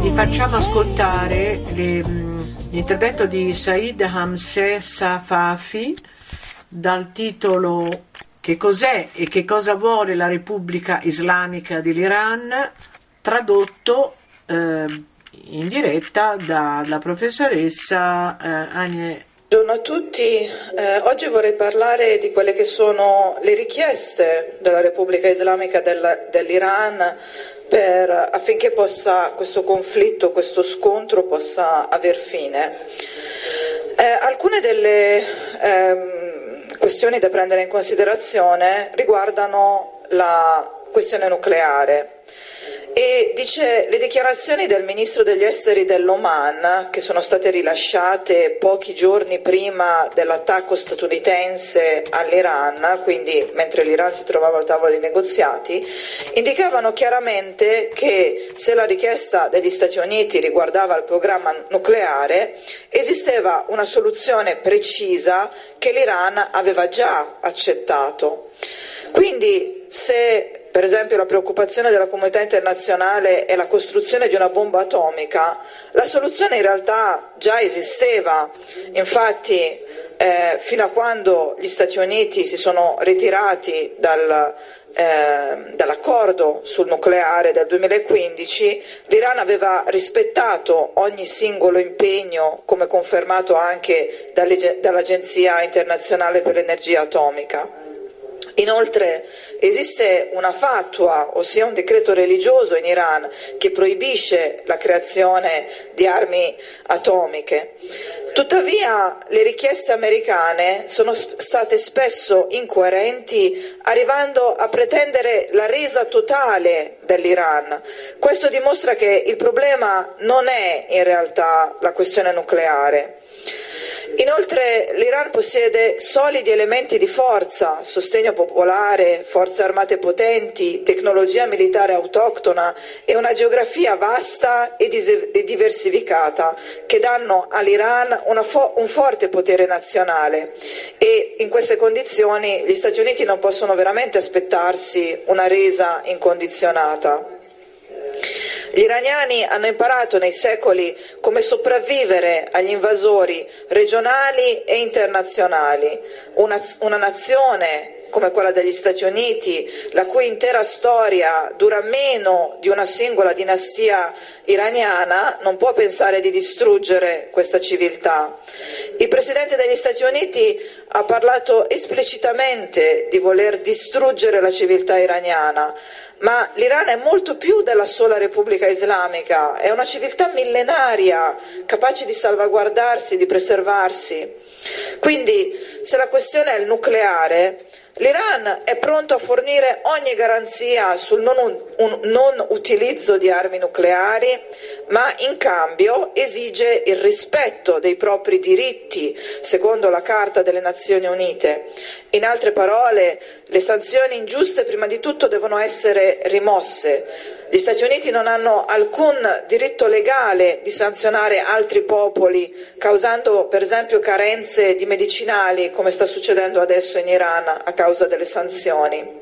Vi facciamo ascoltare l'intervento di Said Hamzeh Safafi dal titolo "Che cos'è e che cosa vuole la Repubblica Islamica dell'Iran?", tradotto in diretta dalla professoressa Anie. Buongiorno a tutti, oggi vorrei parlare di quelle che sono le richieste della Repubblica Islamica dell'Iran affinché questo conflitto, questo scontro possa aver fine. Alcune delle questioni da prendere in considerazione riguardano la questione nucleare. E dice: le dichiarazioni del ministro degli esteri dell'Oman, che sono state rilasciate pochi giorni prima dell'attacco statunitense all'Iran, quindi mentre l'Iran si trovava al tavolo dei negoziati, indicavano chiaramente che se la richiesta degli Stati Uniti riguardava il programma nucleare, esisteva una soluzione precisa che l'Iran aveva già accettato. Quindi se per esempio la preoccupazione della comunità internazionale è la costruzione di una bomba atomica, la soluzione in realtà già esisteva. Infatti fino a quando gli Stati Uniti si sono ritirati dall'accordo sul nucleare del 2015, l'Iran aveva rispettato ogni singolo impegno, come confermato anche dall'Agenzia internazionale per l'energia atomica. Inoltre esiste una fatwa, ossia un decreto religioso in Iran, che proibisce la creazione di armi atomiche. Tuttavia le richieste americane sono state spesso incoerenti, arrivando a pretendere la resa totale dell'Iran. Questo dimostra che il problema non è in realtà la questione nucleare. Inoltre l'Iran possiede solidi elementi di forza, sostegno popolare, forze armate potenti, tecnologia militare autoctona e una geografia vasta e diversificata che danno all'Iran un forte potere nazionale, e in queste condizioni gli Stati Uniti non possono veramente aspettarsi una resa incondizionata. Gli iraniani hanno imparato nei secoli come sopravvivere agli invasori regionali e internazionali. Una nazione come quella degli Stati Uniti, la cui intera storia dura meno di una singola dinastia iraniana, non può pensare di distruggere questa civiltà. Il Presidente degli Stati Uniti ha parlato esplicitamente di voler distruggere la civiltà iraniana, ma l'Iran è molto più della sola Repubblica Islamica, è una civiltà millenaria, capace di salvaguardarsi, di preservarsi. Quindi, se la questione è il nucleare, l'Iran è pronto a fornire ogni garanzia sul non utilizzo di armi nucleari, ma in cambio esige il rispetto dei propri diritti, secondo la Carta delle Nazioni Unite. In altre parole, le sanzioni ingiuste prima di tutto devono essere rimosse. Gli Stati Uniti non hanno alcun diritto legale di sanzionare altri popoli, causando per esempio carenze di medicinali, come sta succedendo adesso in Iran a causa delle sanzioni.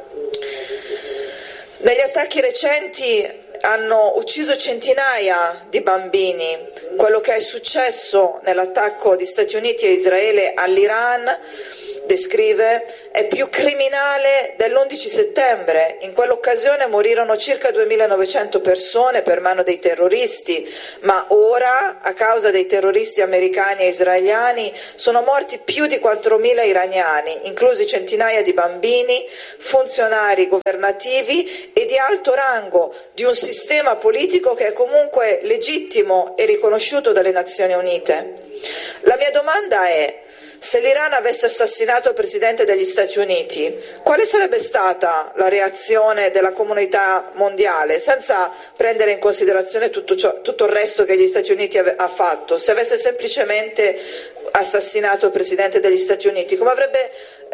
Negli attacchi recenti hanno ucciso centinaia di bambini. Quello che è successo nell'attacco di Stati Uniti e Israele all'Iran, descrive, è più criminale dell'11 settembre. In quell'occasione morirono circa 2.900 persone per mano dei terroristi, ma ora, a causa dei terroristi americani e israeliani, sono morti più di 4.000 iraniani, inclusi centinaia di bambini, funzionari governativi e di alto rango di un sistema politico che è comunque legittimo e riconosciuto dalle Nazioni Unite. La mia domanda è: se l'Iran avesse assassinato il Presidente degli Stati Uniti, quale sarebbe stata la reazione della comunità mondiale, senza prendere in considerazione tutto il resto che gli Stati Uniti ha fatto? Se avesse semplicemente assassinato il Presidente degli Stati Uniti, come avrebbe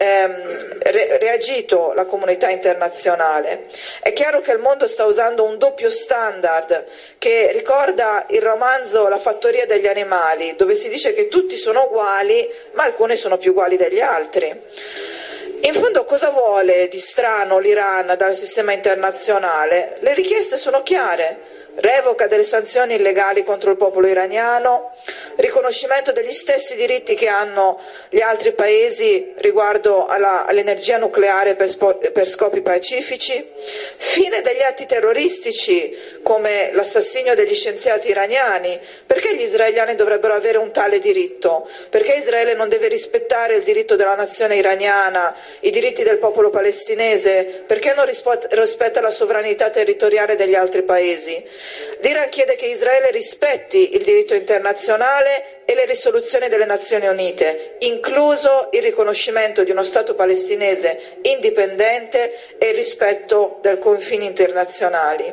reagito la comunità internazionale? È chiaro che il mondo sta usando un doppio standard che ricorda il romanzo La fattoria degli animali, dove si dice che tutti sono uguali, ma alcuni sono più uguali degli altri. In fondo cosa vuole di strano l'Iran dal sistema internazionale? Le richieste sono chiare: revoca delle sanzioni illegali contro il popolo iraniano, riconoscimento degli stessi diritti che hanno gli altri paesi riguardo all'energia nucleare per scopi pacifici, fine degli atti terroristici come l'assassinio degli scienziati iraniani. Perché gli israeliani dovrebbero avere un tale diritto? Perché Israele non deve rispettare il diritto della nazione iraniana, i diritti del popolo palestinese? Perché non rispetta la sovranità territoriale degli altri paesi? L'Iran chiede che Israele rispetti il diritto internazionale e le risoluzioni delle Nazioni Unite, incluso il riconoscimento di uno Stato palestinese indipendente e il rispetto dei confini internazionali.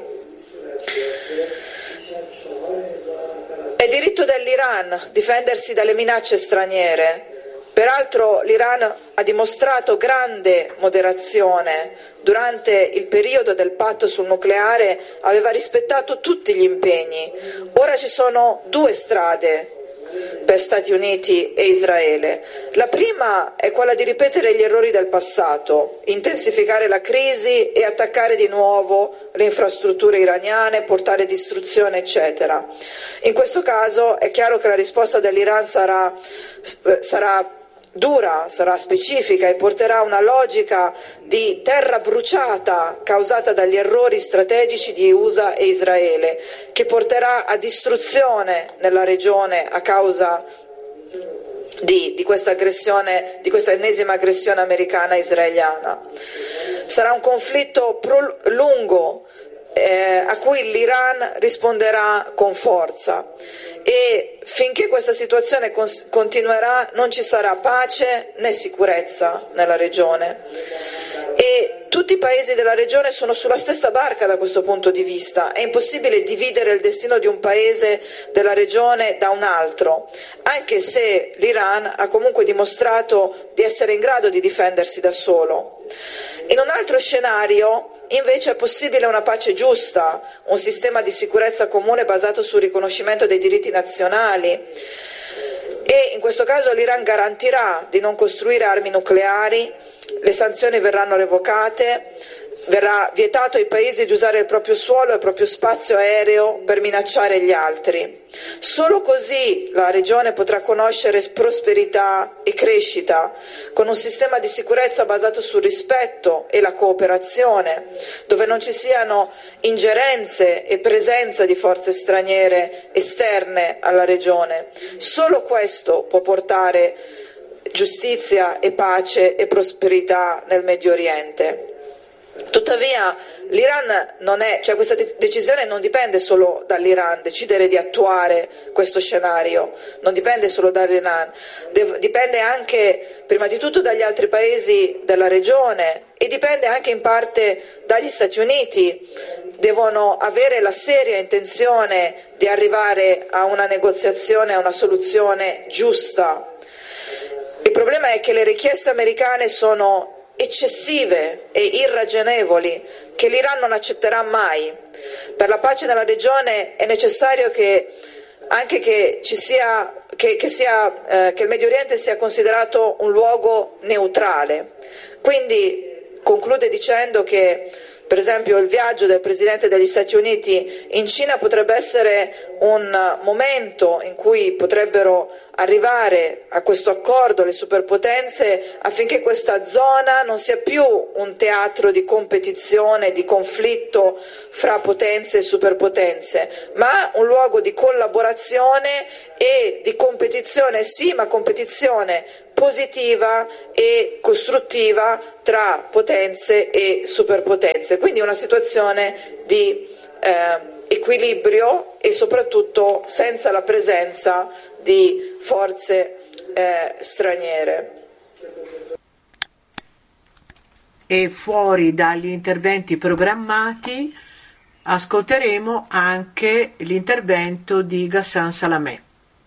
È diritto dell'Iran difendersi dalle minacce straniere. Peraltro l'Iran ha dimostrato grande moderazione. Durante il periodo del patto sul nucleare aveva rispettato tutti gli impegni. Ora ci sono due strade per Stati Uniti e Israele. La prima è quella di ripetere gli errori del passato, intensificare la crisi e attaccare di nuovo le infrastrutture iraniane, portare distruzione, eccetera. In questo caso è chiaro che la risposta dell'Iran sarà dura, sarà specifica e porterà una logica di terra bruciata causata dagli errori strategici di USA e Israele, che porterà a distruzione nella regione a causa di questa aggressione, di questa ennesima aggressione americana israeliana. Sarà un conflitto lungo a cui l'Iran risponderà con forza, e finché questa situazione continuerà non ci sarà pace né sicurezza nella regione, e tutti i paesi della regione sono sulla stessa barca da questo punto di vista. È impossibile dividere il destino di un paese della regione da un altro, anche se l'Iran ha comunque dimostrato di essere in grado di difendersi da solo. In un altro scenario invece è possibile una pace giusta, un sistema di sicurezza comune basato sul riconoscimento dei diritti nazionali, e in questo caso l'Iran garantirà di non costruire armi nucleari, le sanzioni verranno revocate, verrà vietato ai paesi di usare il proprio suolo e il proprio spazio aereo per minacciare gli altri. Solo così la regione potrà conoscere prosperità e crescita, con un sistema di sicurezza basato sul rispetto e la cooperazione, dove non ci siano ingerenze e presenza di forze straniere esterne alla regione. Solo questo può portare giustizia e pace e prosperità nel Medio Oriente. Tuttavia l'Iran questa decisione non dipende solo dall'Iran. Decidere di attuare questo scenario non dipende solo dall'Iran, dipende anche prima di tutto dagli altri paesi della regione, e dipende anche in parte dagli Stati Uniti. Devono avere la seria intenzione di arrivare a una negoziazione, a una soluzione giusta. Il problema è che le richieste americane sono eccessive e irragionevoli, che l'Iran non accetterà mai. Per la pace nella regione è necessario che il Medio Oriente sia considerato un luogo neutrale. Quindi conclude dicendo che, per esempio, il viaggio del Presidente degli Stati Uniti in Cina potrebbe essere un momento in cui potrebbero arrivare a questo accordo le superpotenze, affinché questa zona non sia più un teatro di competizione, di conflitto fra potenze e superpotenze, ma un luogo di collaborazione e di competizione, sì, ma competizione positiva e costruttiva tra potenze e superpotenze. Quindi una situazione di equilibrio, e soprattutto senza la presenza di forze straniere. E fuori dagli interventi programmati ascolteremo anche l'intervento di Ghassan Salamé.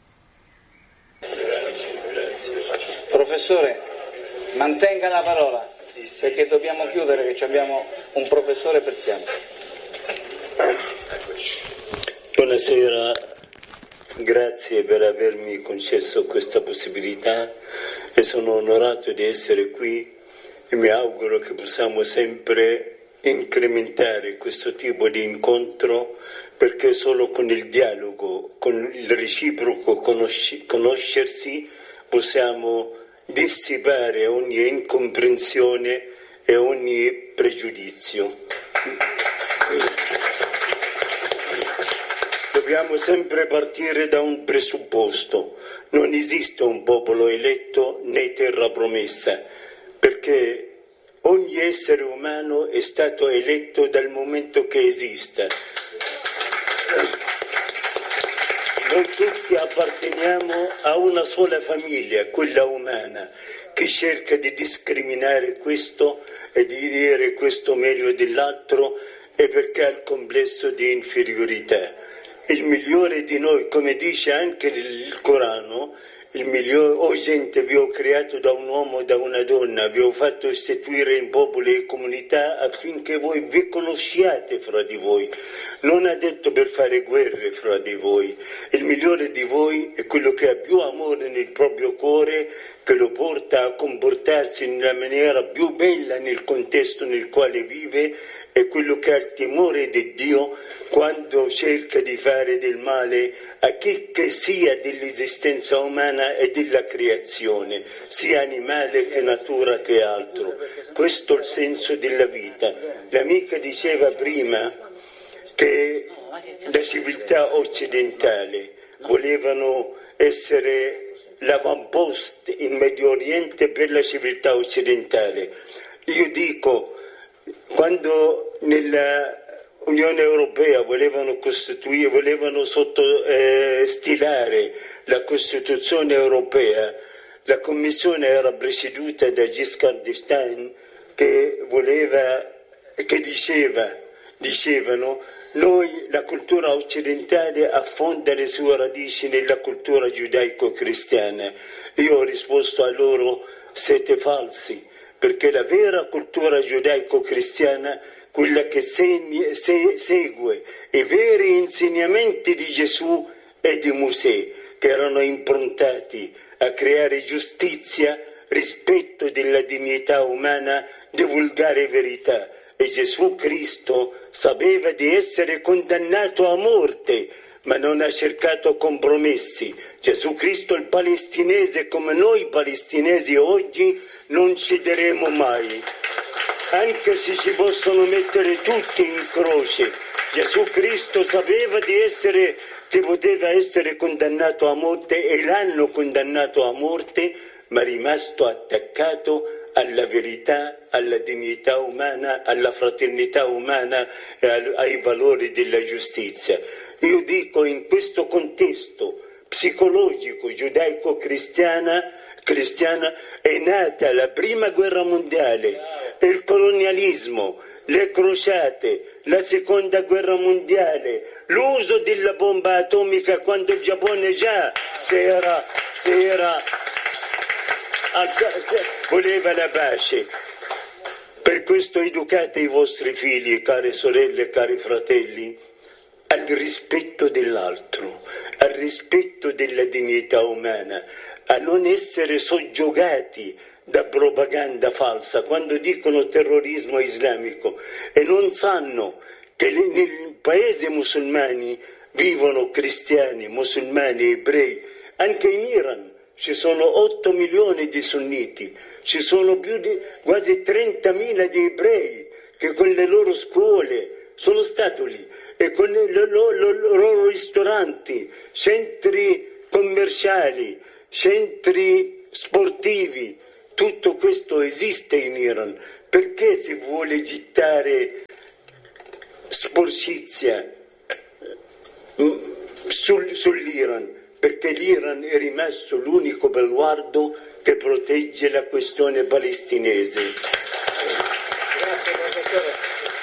Professore, mantenga la parola, perché dobbiamo chiudere, che abbiamo un professore per sempre. Buonasera, grazie per avermi concesso questa possibilità, e sono onorato di essere qui, e mi auguro che possiamo sempre incrementare questo tipo di incontro perché solo con il dialogo, con il reciproco conoscersi, possiamo dissipare ogni incomprensione e ogni pregiudizio. Dobbiamo sempre partire da un presupposto: non esiste un popolo eletto né terra promessa, perché ogni essere umano è stato eletto dal momento che esiste. Noi tutti apparteniamo a una sola famiglia, quella umana, che cerca di discriminare questo e di dire questo meglio dell'altro, e perché ha il complesso di inferiorità. Il migliore di noi, come dice anche il Corano, il migliore, o gente, vi ho creato da un uomo e da una donna, vi ho fatto istituire in popoli e comunità affinché voi vi conosciate fra di voi. Non ha detto per fare guerre fra di voi. Il migliore di voi è quello che ha più amore nel proprio cuore, che lo porta a comportarsi nella maniera più bella nel contesto nel quale vive, è quello che ha il timore di Dio quando cerca di fare del male a chi che sia dell'esistenza umana e della creazione, sia animale che natura che altro. Questo è il senso della vita. L'amica diceva prima che la civiltà occidentale volevano essere l'avamposto in Medio Oriente per la civiltà occidentale. Io dico, quando nella Unione Europea volevano stilare la Costituzione europea, la Commissione era presieduta da Giscard d'Estaing, che dicevano noi, la cultura occidentale affonda le sue radici nella cultura giudaico-cristiana. Io ho risposto a loro: siete falsi, perché la vera cultura giudaico-cristiana, quella che segue i veri insegnamenti di Gesù e di Mosè, che erano improntati a creare giustizia, rispetto della dignità umana, divulgare verità. E Gesù Cristo sapeva di essere condannato a morte, ma non ha cercato compromessi. Gesù Cristo, il palestinese, come noi palestinesi oggi, non cederemo mai, anche se ci possono mettere tutti in croce. Gesù Cristo sapeva che poteva essere condannato a morte, e l'hanno condannato a morte, ma è rimasto attaccato alla verità, alla dignità umana, alla fraternità umana e ai valori della giustizia. Io dico, in questo contesto psicologico giudaico-cristiana è nata la prima guerra mondiale, il colonialismo, le crociate, la seconda guerra mondiale, l'uso della bomba atomica quando il Giappone già voleva la pace. Per questo educate i vostri figli, care sorelle e cari fratelli, al rispetto dell'altro, al rispetto della dignità umana, a non essere soggiogati da propaganda falsa quando dicono terrorismo islamico e non sanno che nei paesi musulmani vivono cristiani, musulmani, ebrei. Anche in Iran ci sono 8 milioni di sunniti, ci sono più di quasi 30.000 di ebrei che con le loro scuole sono stati lì, e con i loro ristoranti, centri commerciali, centri sportivi. Tutto questo esiste in Iran. Perché si vuole gittare sporcizia sull'Iran? Perché l'Iran è rimasto l'unico baluardo che protegge la questione palestinese. Grazie professore.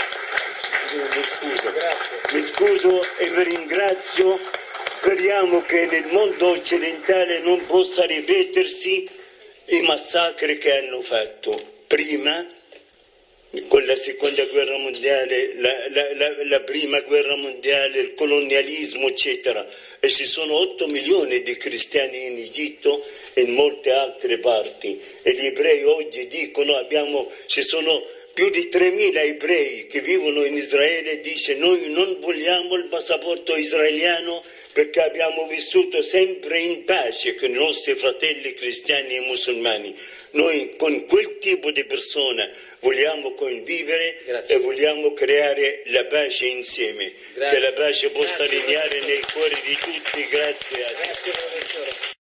Mi scuso e vi ringrazio. Speriamo che nel mondo occidentale non possa ripetersi i massacri che hanno fatto prima, con la seconda guerra mondiale, la prima guerra mondiale, il colonialismo, eccetera. E ci sono 8 milioni di cristiani in Egitto e in molte altre parti. E gli ebrei oggi dicono ci sono più di 3.000 ebrei che vivono in Israele dice noi non vogliamo il passaporto israeliano perché abbiamo vissuto sempre in pace con i nostri fratelli cristiani e musulmani. Noi con quel tipo di persone vogliamo convivere e vogliamo creare la pace insieme. Che la pace possa regnare nei cuori di tutti. Grazie a tutti.